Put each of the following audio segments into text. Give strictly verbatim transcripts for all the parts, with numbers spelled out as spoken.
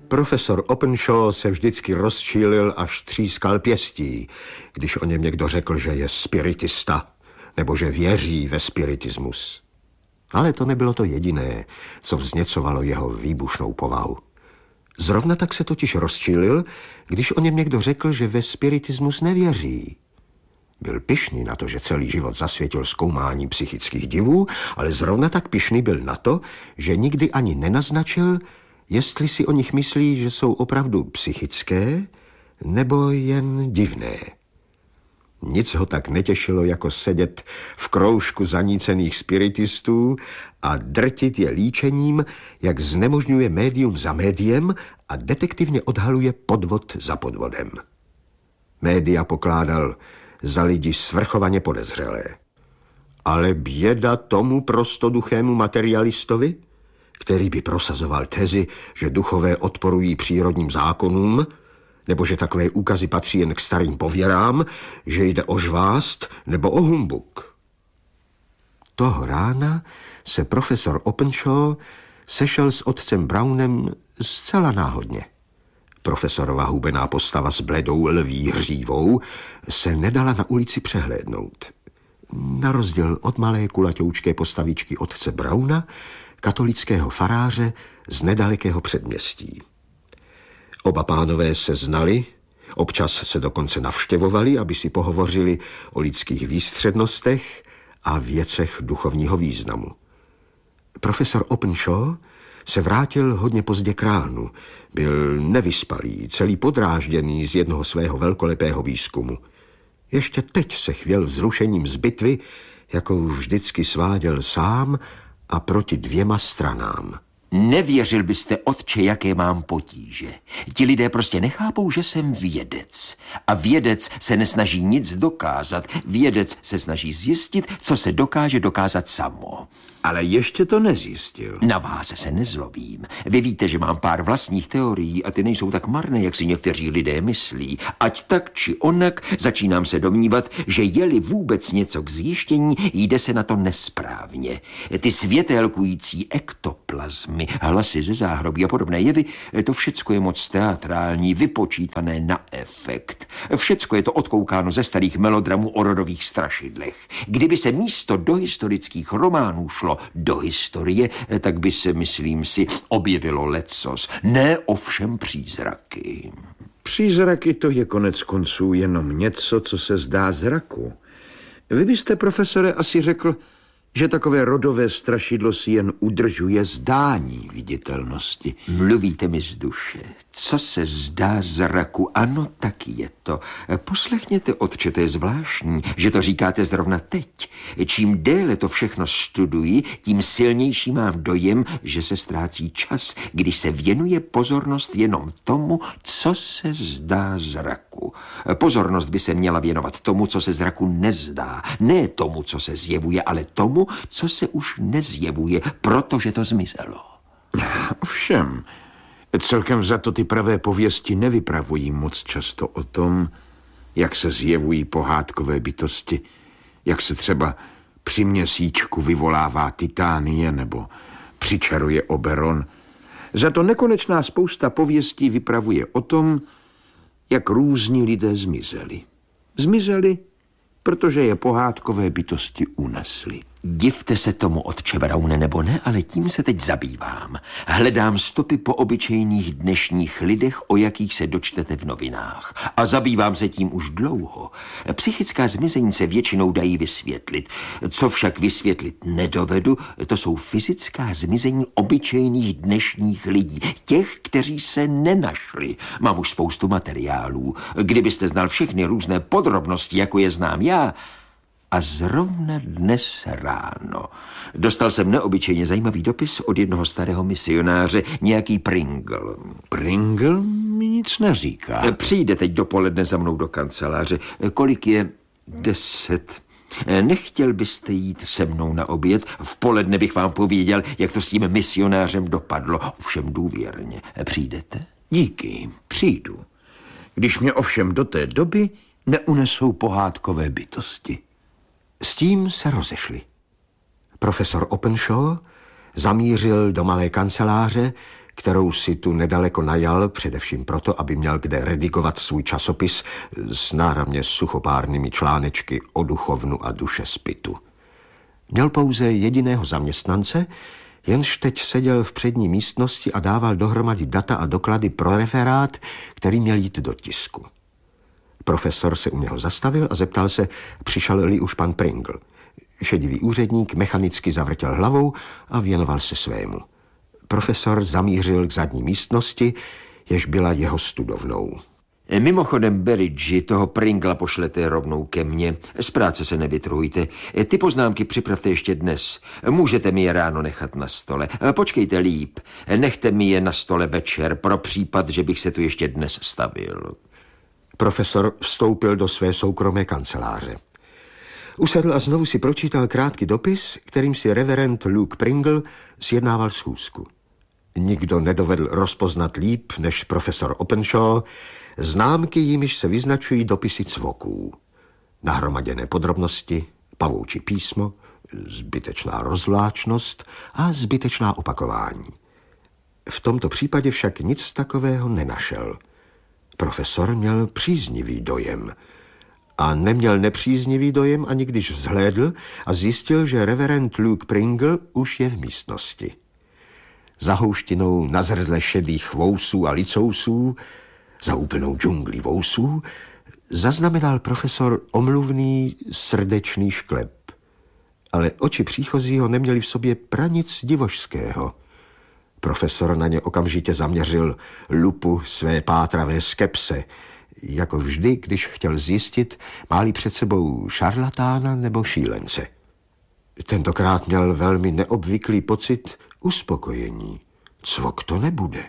Profesor Openshaw se vždycky rozčílil, až třískal pěstí, když o něm někdo řekl, že je spiritista, nebo že věří ve spiritismus. Ale to nebylo to jediné, co vzněcovalo jeho výbušnou povahu. Zrovna tak se totiž rozčílil, když o něm někdo řekl, že ve spiritismus nevěří. Byl pyšný na to, že celý život zasvětil zkoumání psychických divů, ale zrovna tak pyšný byl na to, že nikdy ani nenaznačil, jestli si o nich myslí, že jsou opravdu psychické, nebo jen divné. Nic ho tak netěšilo, jako sedět v kroužku zanícených spiritistů a drtit je líčením, jak znemožňuje médium za médiem a detektivně odhaluje podvod za podvodem. Média pokládal za lidi svrchovaně podezřelé. Ale běda tomu prostoduchému materialistovi, který by prosazoval tezi, že duchové odporují přírodním zákonům, nebo že takové úkazy patří jen k starým pověrám, že jde o žvást nebo o humbuk. Toho rána se profesor Openshaw sešel s otcem Brownem zcela náhodně. Profesorova hubená postava s bledou lví hřívou se nedala na ulici přehlédnout. Na rozdíl od malé kulaťoučké postavičky otce Browna, katolického faráře z nedalekého předměstí. Oba pánové se znali, občas se dokonce navštěvovali, aby si pohovořili o lidských výstřednostech a věcech duchovního významu. Profesor Openshaw se vrátil hodně pozdě k ránu. Byl nevyspalý, celý podrážděný z jednoho svého velkolepého výzkumu. Ještě teď se chvěl vzrušením z bitvy, jakou vždycky sváděl sám a proti dvěma stranám. Nevěřil byste, otče, jaké mám potíže. Ti lidé prostě nechápou, že jsem vědec. A vědec se nesnaží nic dokázat. Vědec se snaží zjistit, co se dokáže dokázat samo. Ale ještě to nezjistil. Na vás se nezlobím. Vy víte, že mám pár vlastních teorií a ty nejsou tak marné, jak si někteří lidé myslí. Ať tak či onak, začínám se domnívat, že je-li vůbec něco k zjištění, jde se na to nesprávně. Ty světelkující ektoplazmy, hlasy ze záhrobí a podobné jevy, to všecko je moc teatrální, vypočítané na efekt. Všecko je to odkoukáno ze starých melodramů o rodových strašidlech. Kdyby se místo dohistorických románů šlo do historie, tak by se, myslím si, objevilo lecos. Ne ovšem přízraky. Přízraky to je konec konců jenom něco, co se zdá zraku. Vy byste, profesore, asi řekl, že takové rodové strašidlo si jen udržuje zdání viditelnosti. Mluvíte mi z duše. Co se zdá zraku? Ano, tak je to. Poslechněte, otče, to je zvláštní, že to říkáte zrovna teď. Čím déle to všechno studuji, tím silnější mám dojem, že se ztrácí čas, když se věnuje pozornost jenom tomu, co se zdá zraku. Pozornost by se měla věnovat tomu, co se zraku nezdá. Ne tomu, co se zjevuje, ale tomu, co se už nezjevuje, protože to zmizelo. Ovšem, celkem za to ty pravé pověsti nevypravují moc často o tom, jak se zjevují pohádkové bytosti, jak se třeba při měsíčku vyvolává Titánie nebo přičaruje Oberon. Za to nekonečná spousta pověstí vypravuje o tom, jak různí lidé zmizeli. Zmizeli, protože je pohádkové bytosti unesly. Divte se tomu, otče Browne, nebo ne, ale tím se teď zabývám. Hledám stopy po obyčejných dnešních lidech, o jakých se dočtete v novinách. A zabývám se tím už dlouho. Psychická zmizení se většinou dají vysvětlit. Co však vysvětlit nedovedu, to jsou fyzická zmizení obyčejných dnešních lidí. Těch, kteří se nenašli. Mám už spoustu materiálů. Kdybyste znal všechny různé podrobnosti, jako je znám já. A zrovna dnes ráno dostal jsem neobyčejně zajímavý dopis od jednoho starého misionáře, nějaký Pringle. Pringle mi nic neříká. Přijde teď dopoledne za mnou do kanceláře. Kolik je? Deset. Nechtěl byste jít se mnou na oběd? V poledne bych vám pověděl, jak to s tím misionářem dopadlo. Ovšem důvěrně. Přijdete? Díky, přijdu. Když mě ovšem do té doby neunesou pohádkové bytosti. S tím se rozešli. Profesor Openshaw zamířil do malé kanceláře, kterou si tu nedaleko najal, především proto, aby měl kde redigovat svůj časopis s náramně suchopárnými článečky o duchovnu a duše zpytu. Měl pouze jediného zaměstnance, jenž teď seděl v přední místnosti a dával dohromady data a doklady pro referát, který měl jít do tisku. Profesor se u něho zastavil a zeptal se, přišel-li už pan Pringle. Šedivý úředník mechanicky zavrtěl hlavou a věnoval se svému. Profesor zamířil k zadní místnosti, jež byla jeho studovnou. Mimochodem, Berridge, toho Pringla pošlete rovnou ke mně. Z práce se nevytrujte. Ty poznámky připravte ještě dnes. Můžete mi je ráno nechat na stole. Počkejte líp. Nechte mi je na stole večer pro případ, že bych se tu ještě dnes stavil. Profesor vstoupil do své soukromé kanceláře. Usedl a znovu si pročítal krátký dopis, kterým si reverend Luke Pringle sjednával schůzku. Nikdo nedovedl rozpoznat líp než profesor Openshaw známky, jimiž se vyznačují dopisy cvoků. Nahromaděné podrobnosti, pavoučí písmo, zbytečná rozvláčnost a zbytečná opakování. V tomto případě však nic takového nenašel. Profesor měl příznivý dojem. A neměl nepříznivý dojem, ani když vzhlédl a zjistil, že reverend Luke Pringle už je v místnosti. Za houštinou na zrzle šedých vousů a licousů, za úplnou džunglí vousů, zaznamenal profesor omluvný srdečný šklep. Ale oči příchozího neměly v sobě pranic divošského. Profesor na ně okamžitě zaměřil lupu své pátravé skepse, jako vždy, když chtěl zjistit, má-li před sebou šarlatána nebo šílence. Tentokrát měl velmi neobvyklý pocit uspokojení. Cvok to nebude.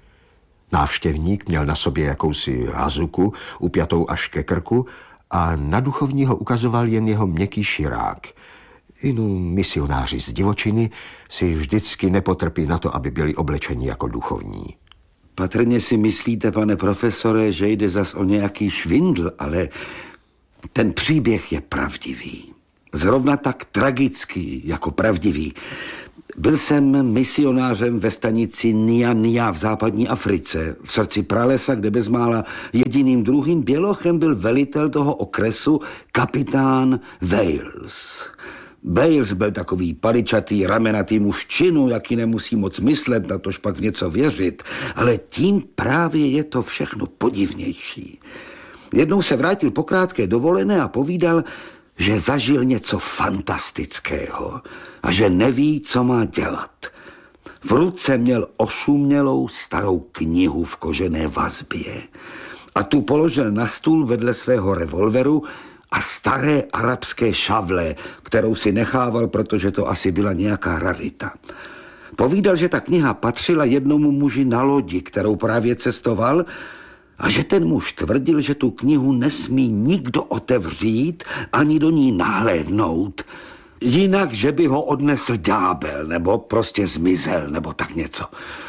Návštěvník měl na sobě jakousi hazuku, upjatou až ke krku, a na duchovního ukazoval jen jeho měkký širák. Inu misionáři z divočiny si vždycky nepotrpí na to, aby byli oblečeni jako duchovní. Patrně si myslíte, pane profesore, že jde zas o nějaký švindl, ale ten příběh je pravdivý. Zrovna tak tragický jako pravdivý. Byl jsem misionářem ve stanici Nia Nia v západní Africe, v srdci pralesa, kde bezmála jediným druhým bělochem byl velitel toho okresu, kapitán Wales. Wales byl takový paličatý, ramenatý mužčinu, jaký nemusí moc myslet, na tož pak něco věřit, ale tím právě je to všechno podivnější. Jednou se vrátil po krátké dovolené a povídal, že zažil něco fantastického a že neví, co má dělat. V ruce měl ošumělou starou knihu v kožené vazbě a tu položil na stůl vedle svého revolveru a staré arabské šavle, kterou si nechával, protože to asi byla nějaká rarita. Povídal, že ta kniha patřila jednomu muži na lodi, kterou právě cestoval, a že ten muž tvrdil, že tu knihu nesmí nikdo otevřít ani do ní nahlédnout, jinak, že by ho odnesl ďábel, nebo prostě zmizel, nebo tak něco.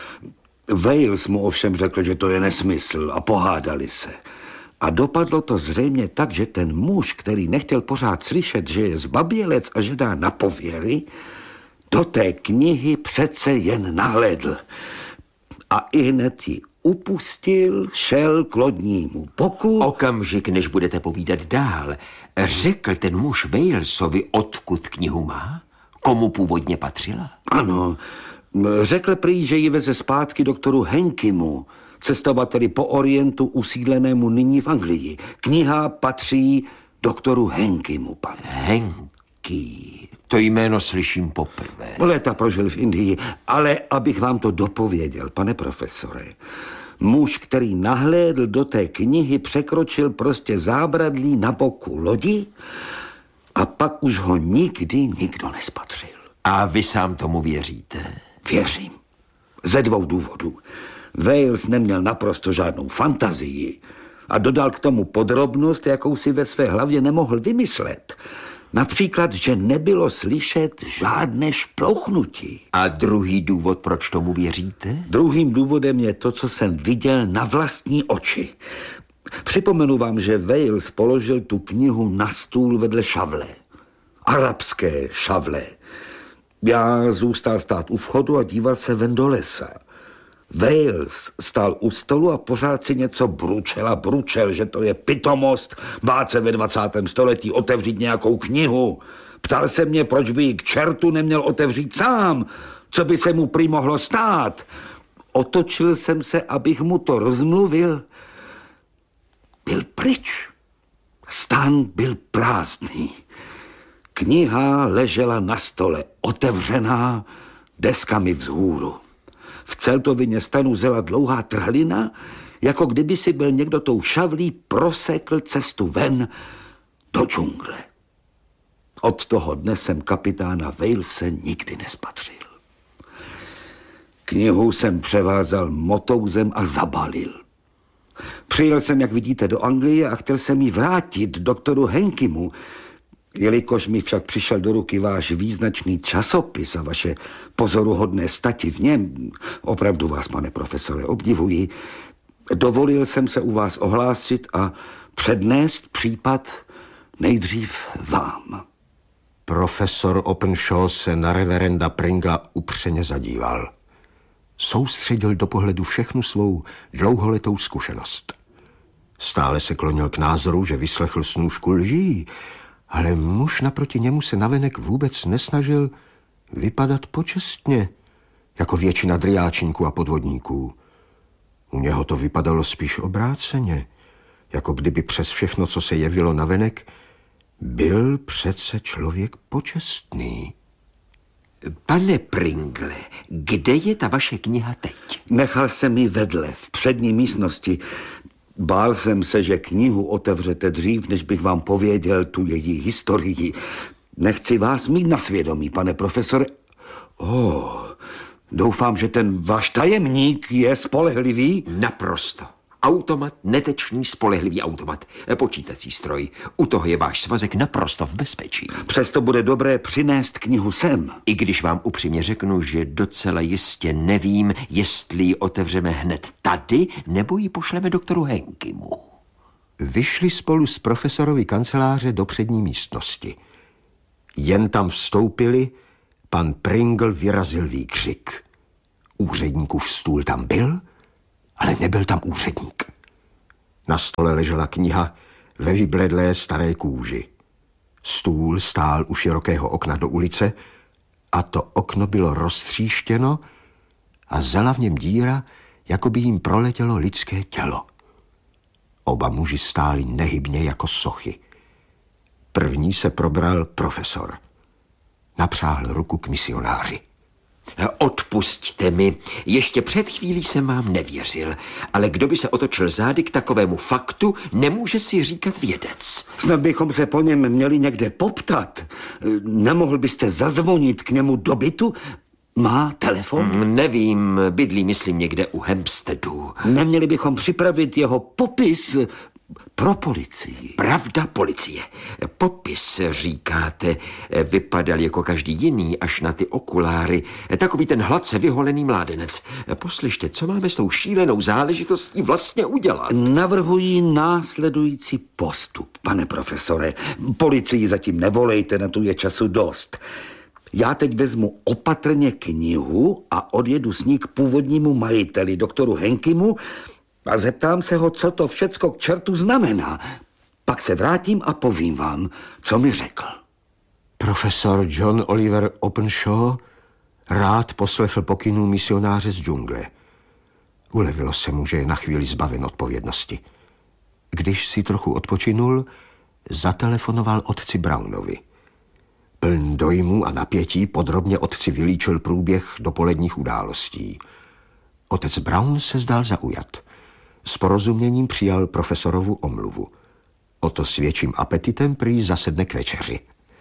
Wales mu ovšem řekl, že to je nesmysl, a pohádali se. A dopadlo to zřejmě tak, že ten muž, který nechtěl pořád slyšet, že je zbabělec a že dá na pověry, do té knihy přece jen nahlédl. A ihned ji upustil, šel k lodnímu boku. Okamžik, než budete povídat dál, řekl ten muž Walesovi, odkud knihu má? Komu původně patřila? Ano, řekl prý, že ji veze zpátky doktoru Henkimu, cestovateli po Orientu usídlenému nyní v Anglii. Kniha patří doktoru Henkimu, pane. Henky, to jméno slyším poprvé. Léta prožil v Indii, ale abych vám to dopověděl, pane profesore. Muž, který nahlédl do té knihy, překročil prostě zábradlí na boku lodi a pak už ho nikdy nikdo nespatřil. A vy sám tomu věříte? Věřím. Ze dvou důvodů. Wales neměl naprosto žádnou fantazii a dodal k tomu podrobnost, jakou si ve své hlavě nemohl vymyslet. Například, že nebylo slyšet žádné šplouchnutí. A druhý důvod, proč tomu věříte? Druhým důvodem je to, co jsem viděl na vlastní oči. Připomenu vám, že Wales položil tu knihu na stůl vedle šavle. Arabské šavle. Já zůstal stát u vchodu a díval se ven do lesa. Wales stál u stolu a pořád si něco bručel a bručel, že to je pitomost bát se ve dvacátém století otevřít nějakou knihu. Ptal se mě, proč by ji k čertu neměl otevřít sám, co by se mu prý mohlo stát. Otočil jsem se, abych mu to rozmluvil. Byl pryč. Stán byl prázdný. Kniha ležela na stole, otevřená, deskami vzhůru. V celtovině stanu zela dlouhá trhlina, jako kdyby si byl někdo tou šavlí prosekl cestu ven do džungle. Od toho dne jsem kapitána Walese nikdy nespatřil. Knihu jsem převázal motouzem a zabalil. Přijel jsem, jak vidíte, do Anglie a chtěl jsem ji vrátit doktoru Henkimu. Jelikož mi však přišel do ruky váš význačný časopis a vaše pozoruhodné stati v něm, opravdu vás, pane profesore, obdivuji, dovolil jsem se u vás ohlásit a přednést případ nejdřív vám. Profesor Openshaw se na reverenda Pringla upřeně zadíval. Soustředil do pohledu všechnu svou dlouholetou zkušenost. Stále se klonil k názoru, že vyslechl snůšku lží, ale muž naproti němu se navenek vůbec nesnažil vypadat počestně, jako většina driáčníků a podvodníků. U něho to vypadalo spíš obráceně, jako kdyby přes všechno, co se jevilo navenek, byl přece člověk počestný. Pane Pringle, kde je ta vaše kniha teď? Nechal jsem ji vedle, v přední místnosti. Bál jsem se, že knihu otevřete dřív, než bych vám pověděl tu její historii. Nechci vás mít na svědomí, pane profesore. Oh, doufám, že ten váš tajemník je spolehlivý. Naprosto. Automat, netečný, spolehlivý automat. Počítací stroj. U toho je váš svazek naprosto v bezpečí. Přesto bude dobré přinést knihu sem. I když vám upřímně řeknu, že docela jistě nevím, jestli ji otevřeme hned tady, nebo ji pošleme doktoru Henkimu. Vyšli spolu z profesorovy kanceláře do přední místnosti. Jen tam vstoupili, pan Pringle vyrazil výkřik. Úředníkův stůl tam byl, ale nebyl tam úředník. Na stole ležela kniha ve vybledlé staré kůži. Stůl stál u širokého okna do ulice a to okno bylo roztříštěno a zela v něm díra, jako by jim proletělo lidské tělo. Oba muži stáli nehybně jako sochy. První se probral profesor. Napřáhl ruku k misionáři. Odpusťte mi, ještě před chvílí jsem vám nevěřil, ale kdo by se otočil zády k takovému faktu, nemůže si říkat vědec. Snad bychom se po něm měli někde poptat. Nemohl byste zazvonit k němu do bytu? Má telefon? Nevím, bydlí myslím někde u Hampsteadu. Neměli bychom připravit jeho popis pro policii. Pravda, policie. Popis, říkáte, vypadal jako každý jiný, až na ty okuláry. Takový ten hladce vyholený mládenec. Poslyšte, co máme s tou šílenou záležitostí vlastně udělat? Navrhuji následující postup, pane profesore. Policii zatím nevolejte, na tu je času dost. Já teď vezmu opatrně knihu a odjedu s ní k původnímu majiteli, doktoru Henkimu, a zeptám se ho, co to všecko k čertu znamená. Pak se vrátím a povím vám, co mi řekl. Profesor John Oliver Openshaw rád poslechl pokynů misionáře z džungle. Ulevilo se mu, že je na chvíli zbaven odpovědnosti. Když si trochu odpočinul, zatelefonoval otci Brownovi. Pln dojmu a napětí podrobně otci vylíčil průběh dopoledních událostí. Otec Brown se zdál zaujat. S porozuměním přijal profesorovu omluvu. O to s větším apetitem prý zasedne k večeři.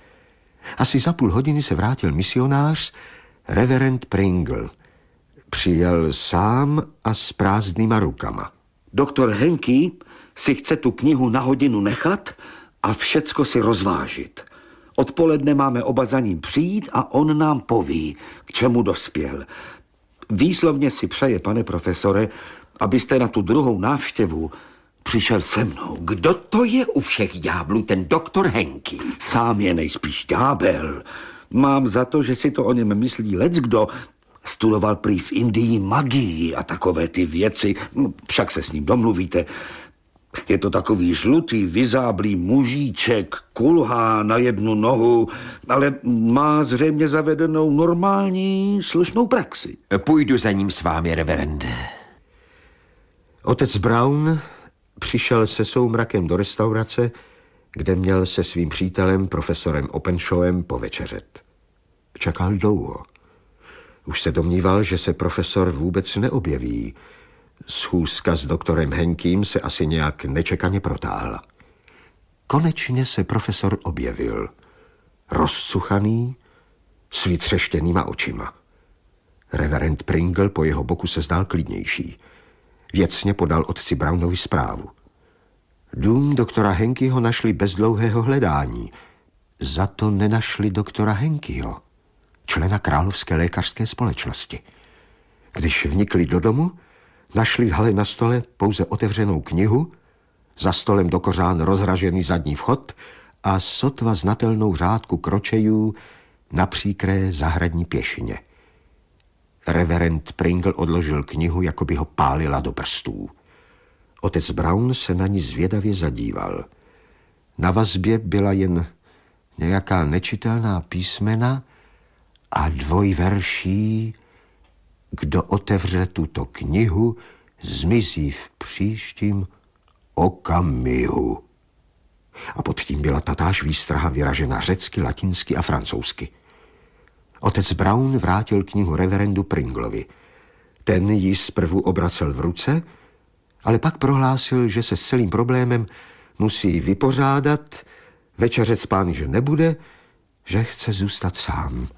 Asi za půl hodiny se vrátil misionář, reverend Pringle. Přijel sám a s prázdnýma rukama. Doktor Henky si chce tu knihu na hodinu nechat a všecko si rozvážit. Odpoledne máme oba za ním přijít a on nám poví, k čemu dospěl. Výslovně si přeje, pane profesore, abyste na tu druhou návštěvu přišel se mnou. Kdo to je u všech ďáblů, ten doktor Henky? Sám je nejspíš ďábel. Mám za to, že si to o něm myslí leckdo. Studoval prý v Indii magii a takové ty věci. Však se s ním domluvíte. Je to takový žlutý, vyzáblý mužíček, kulhá na jednu nohu, ale má zřejmě zavedenou normální slušnou praxi. Půjdu za ním s vámi, reverende. Otec Brown přišel se soumrakem do restaurace, kde měl se svým přítelem, profesorem Openshawem, povečeřet. Čekal dlouho. Už se domníval, že se profesor vůbec neobjeví. Schůzka s doktorem Henkým se asi nějak nečekaně protáhla. Konečně se profesor objevil. Rozcuchaný, s vytřeštěnýma očima. Reverend Pringle po jeho boku se zdál klidnější. Věcně podal otci Brownovi zprávu. Dům doktora Henkyho našli bez dlouhého hledání. Za to nenašli doktora Henkyho, člena Královské lékařské společnosti. Když vnikli do domu, našli v hale na stole pouze otevřenou knihu, za stolem do kořán rozražený zadní vchod a sotva znatelnou řádku kročejů na příkré zahradní pěšině. Reverend Pringle odložil knihu, jako by ho pálila do prstů. Otec Brown se na ní zvědavě zadíval. Na vazbě byla jen nějaká nečitelná písmena a dvojverší: kdo otevře tuto knihu, zmizí v příštím okamihu. A pod tím byla tatáž výstraha vyražena řecky, latinsky a francouzsky. Otec Brown vrátil knihu reverendu Pringlovi. Ten ji zprvu obracel v ruce, ale pak prohlásil, že se s celým problémem musí vypořádat, večeřet s pány, že nebude, že chce zůstat sám.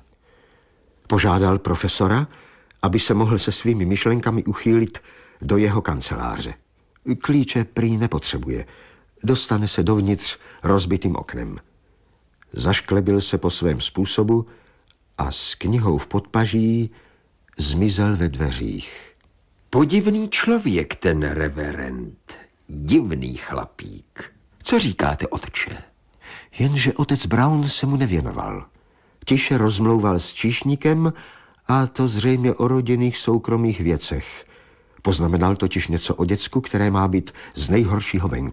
Požádal profesora, aby se mohl se svými myšlenkami uchýlit do jeho kanceláře. Klíče prý nepotřebuje. Dostane se dovnitř rozbitým oknem. Zašklebil se po svém způsobu a s knihou v podpaží zmizel ve dveřích. Podivný člověk ten reverend. Divný chlapík. Co říkáte, otče? Jenže otec Brown se mu nevěnoval. Tiše rozmlouval s číšníkem, a to zřejmě o rodinných soukromých věcech. Poznamenal totiž něco o děcku, které má být z nejhoršího venku.